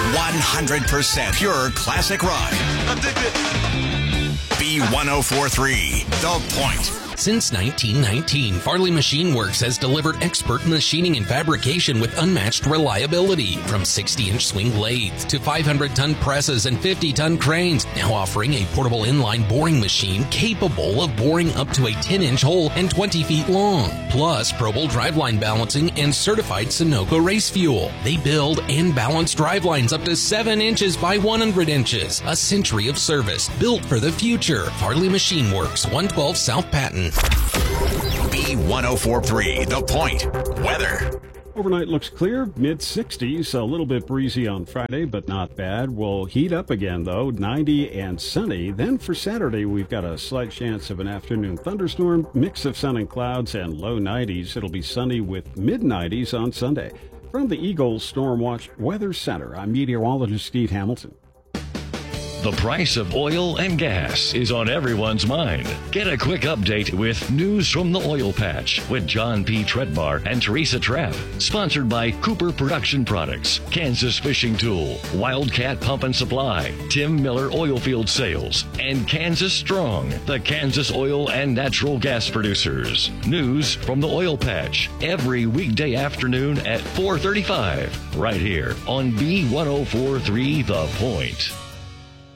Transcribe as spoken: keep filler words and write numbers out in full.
one hundred percent pure classic rock. B one oh four three, The Point. Since nineteen nineteen, Farley Machine Works has delivered expert machining and fabrication with unmatched reliability. From sixty-inch swing lathes to five hundred ton presses and fifty ton cranes, now offering a portable inline boring machine capable of boring up to a ten-inch hole and twenty feet long. Plus, Probel driveline balancing and certified Sunoco race fuel. They build and balance drivelines up to seven inches by one hundred inches. A century of service built for the future. Farley Machine Works, one twelve South Patton. B one oh four three, The Point. Weather. Overnight looks clear, mid sixties, a little bit breezy on Friday, but not bad. We'll heat up again, though, ninety and sunny. Then for Saturday, we've got a slight chance of an afternoon thunderstorm, mix of sun and clouds, and low nineties. It'll be sunny with mid nineties on Sunday. From the Eagle Storm Watch Weather Center, I'm meteorologist Steve Hamilton. The price of oil and gas is on everyone's mind. Get a quick update with News from the Oil Patch with John P. Treadbar and Teresa Trapp. Sponsored by Cooper Production Products, Kansas Fishing Tool, Wildcat Pump and Supply, Tim Miller Oilfield Sales, and Kansas Strong, the Kansas oil and natural gas producers. News from the Oil Patch every weekday afternoon at four thirty-five, right here on B one oh four three The Point.